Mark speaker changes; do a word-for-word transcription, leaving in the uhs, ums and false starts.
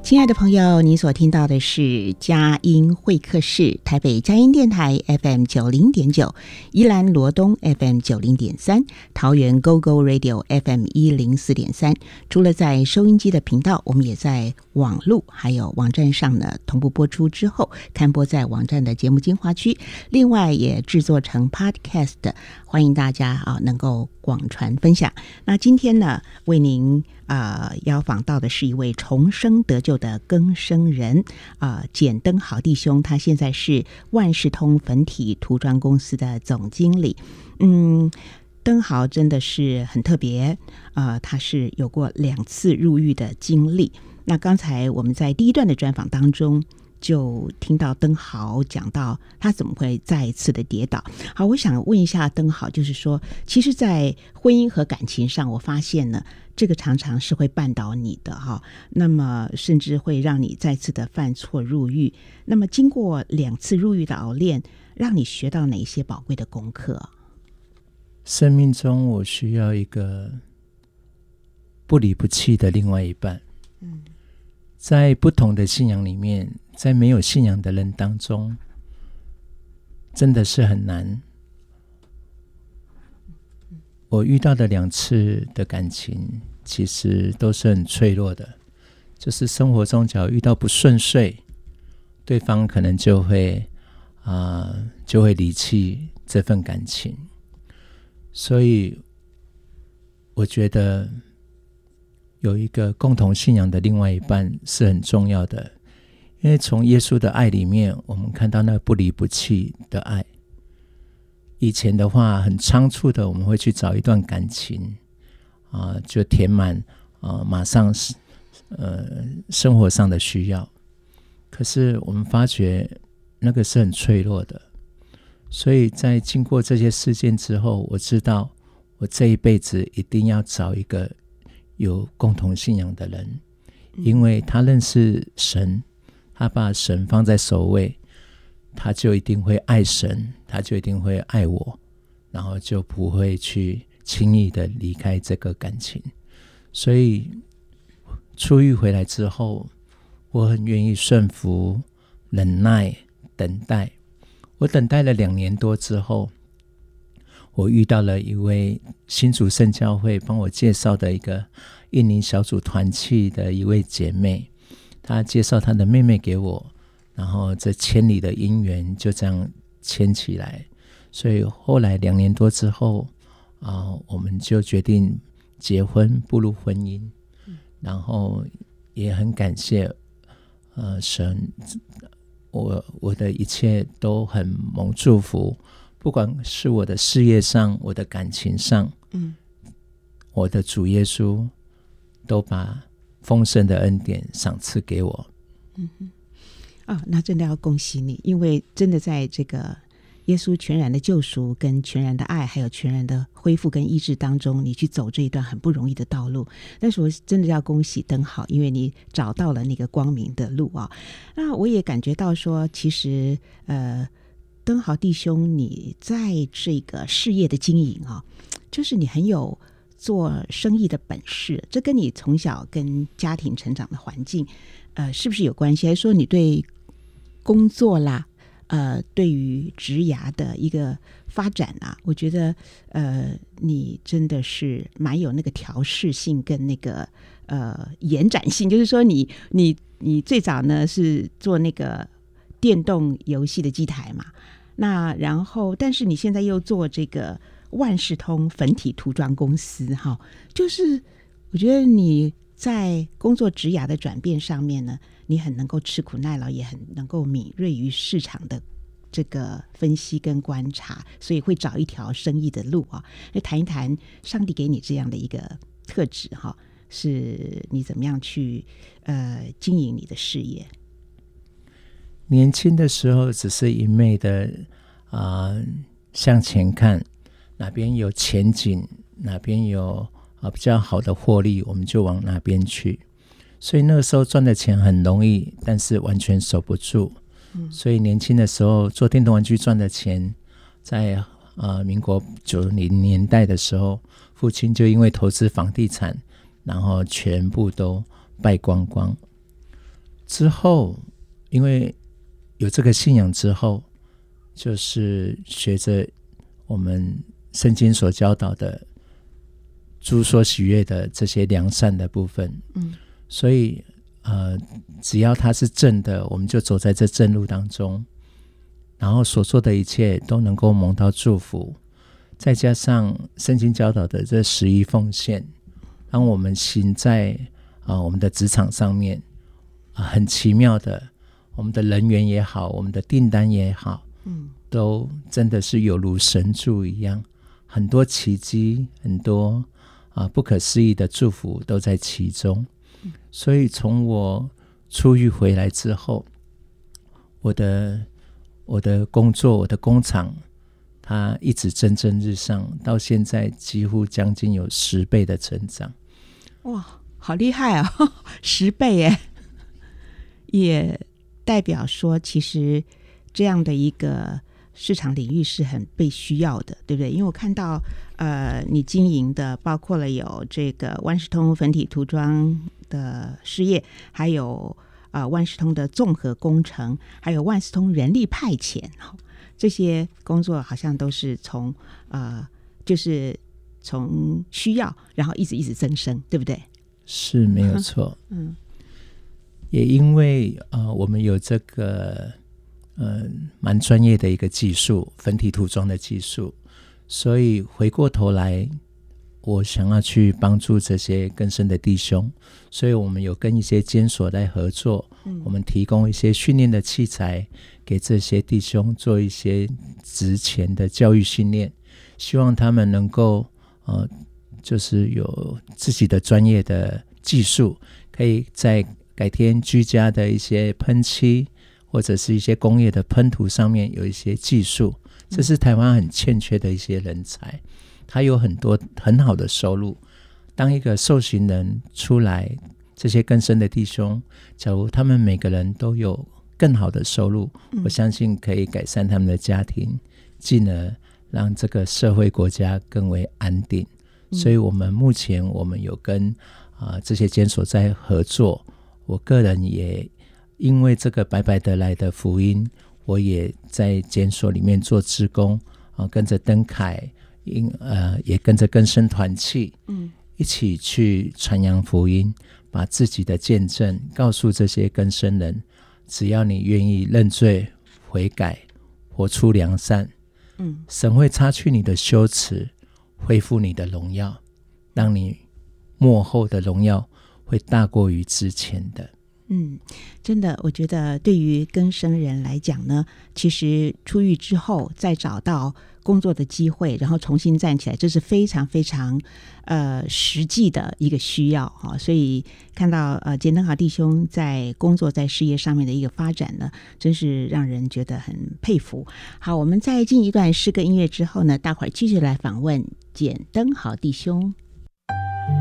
Speaker 1: 亲爱的朋友，你所听到的是佳音会客室，台北佳音电台 F M 九零点九，宜兰罗东 F M 九零点三，桃园 Go Go Radio F M 一零四点三。除了在收音机的频道，我们也在网路还有网站上呢同步播出之后，刊播在网站的节目精华区。另外也制作成 Podcast， 欢迎大家啊能够广传分享。那今天呢，为您呃邀访到的是一位重生得救的更生人啊、呃，简登豪弟兄，他现在是万事通粉体涂装公司的总经理。嗯，登豪真的是很特别，呃，他是有过两次入狱的经历。那刚才我们在第一段的专访当中，就听到登豪讲到他怎么会再一次的跌倒。好，我想问一下登豪，就是说，其实在婚姻和感情上，我发现呢，这个常常是会绊倒你的哈，那么甚至会让你再次的犯错入狱。那么经过两次入狱的熬练，让你学到哪些宝贵的功课？
Speaker 2: 生命中我需要一个不离不弃的另外一半。嗯，在不同的信仰里面，在没有信仰的人当中，真的是很难。我遇到的两次的感情其实都是很脆弱的，就是生活中只要遇到不顺遂，对方可能就会、呃、就会离弃这份感情。所以我觉得有一个共同信仰的另外一半是很重要的，因为从耶稣的爱里面，我们看到那不离不弃的爱。以前的话很仓促的，我们会去找一段感情、呃、就填满、呃、马上、呃、生活上的需要。可是我们发觉那个是很脆弱的，所以在经过这些事件之后，我知道我这一辈子一定要找一个有共同信仰的人，因为他认识神，他把神放在首位，他就一定会爱神，他就一定会爱我，然后就不会去轻易的离开这个感情。所以出狱回来之后，我很愿意顺服、忍耐、等待。我等待了两年多之后，我遇到了一位新竹圣教会帮我介绍的一个印尼小组团契的一位姐妹，她介绍她的妹妹给我，然后这千里的姻缘就这样牵起来。所以后来两年多之后、呃、我们就决定结婚，步入婚姻。然后也很感谢、呃、神，我我的一切都很蒙祝福，不管是我的事业上，我的感情上、嗯、我的主耶稣都把丰盛的恩典赏赐给我。
Speaker 1: 嗯哼，哦，那真的要恭喜你，因为真的在这个耶稣全然的救赎跟全然的爱还有全然的恢复跟医治当中，你去走这一段很不容易的道路。但是我真的要恭喜登豪，因为你找到了那个光明的路啊。那我也感觉到说，其实呃，登豪弟兄你在这个事业的经营啊，就是你很有做生意的本事，这跟你从小跟家庭成长的环境呃，是不是有关系？还是说你对工作啦呃，对于职涯的一个发展啊，我觉得呃，你真的是蛮有那个调适性跟那个呃延展性，就是说你你你最早呢是做那个电动游戏的机台嘛，那然后但是你现在又做这个万事通粉体涂装公司哈，就是我觉得你在工作职涯的转变上面呢，你很能够吃苦耐劳，也很能够敏锐于市场的这个分析跟观察，所以会找一条生意的路啊。来谈一谈上帝给你这样的一个特质哈，是你怎么样去呃经营你的事业？
Speaker 2: 年轻的时候只是一昧的啊、呃、向前看，哪边有前景，哪边有啊比较好的获利，我们就往哪边去。所以那个时候赚的钱很容易，但是完全守不住。嗯、所以年轻的时候做电动玩具赚的钱，在呃民国九零年代的时候，父亲就因为投资房地产，然后全部都败光光。 之后，因为有这个信仰之后，就是学着我们圣经所教导的主所喜悦的这些良善的部分，嗯，所以呃，只要它是正的，我们就走在这正路当中，然后所做的一切都能够蒙到祝福，再加上圣经教导的这十一奉献，让我们行在、呃、我们的职场上面、呃、很奇妙的，我们的人员也好，我们的订单也好，嗯，都真的是有如神助一样，很多奇迹，很多、呃、不可思议的祝福都在其中。所以从我出狱回来之后，我的我的工作，我的工厂，它一直蒸蒸日上，到现在几乎将近有十倍的成长。
Speaker 1: 哇，好厉害啊！十倍耶，也代表说其实这样的一个市场领域是很被需要的，对不对？因为我看到呃，你经营的包括了有这个万事通粉体涂装的事业，还有呃万事通的综合工程，还有万事通人力派遣，这些工作好像都是从呃就是从需要，然后一直一直增生，对不对？
Speaker 2: 是没有错。嗯，也因为呃我们有这个呃蛮专业的一个技术，粉体涂装的技术，所以回过头来，我想要去帮助这些更深的弟兄，所以我们有跟一些监所来合作、嗯、我们提供一些训练的器材给这些弟兄做一些职前的教育训练，希望他们能够呃，就是有自己的专业的技术，可以在改天居家的一些喷漆或者是一些工业的喷涂上面有一些技术，这是台湾很欠缺的一些人才，他有很多很好的收入。当一个受刑人出来，这些更深的弟兄，假如他们每个人都有更好的收入、嗯、我相信可以改善他们的家庭，进而让这个社会国家更为安定、嗯、所以我们目前我们有跟、呃、这些监所在合作，我个人也因为这个白白得来的福音，我也在监所里面做志工、呃、跟着登凯、呃、也跟着更生团契、嗯、一起去传扬福音，把自己的见证告诉这些更生人，只要你愿意认罪悔改，活出良善、嗯、神会擦去你的羞耻，恢复你的荣耀，让你末后的荣耀会大过于之前的。
Speaker 1: 嗯，真的，我觉得对于更生人来讲呢，其实出狱之后再找到工作的机会，然后重新站起来，这是非常非常呃实际的一个需要啊。所以看到呃简登豪弟兄在工作在事业上面的一个发展呢，真是让人觉得很佩服。好，我们在进一段诗歌音乐之后呢，大伙儿继续来访问简登豪弟兄。